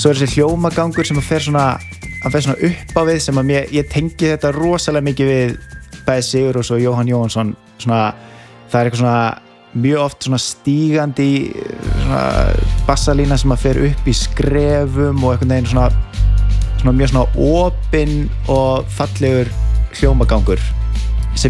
svo þessi hljómagangur sem fer svona upp á við sem að ég tengi þetta rosalega mikið við bæði Sigurrós og Jóhann Jóhannsson svona, það eitthvað svona mjög oft svona stígandi svona bassalína sem að fer upp í skrefum og einhvern veginn svona mjög svona opinn og fallegur hljómagangur